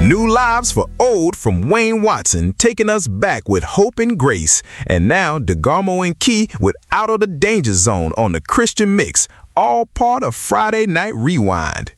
New lives for old from Wayne Watson, taking us back with hope and grace. And now DeGarmo and Key with Out of the Danger Zone on the Christian Mix, all part of Friday Night Rewind.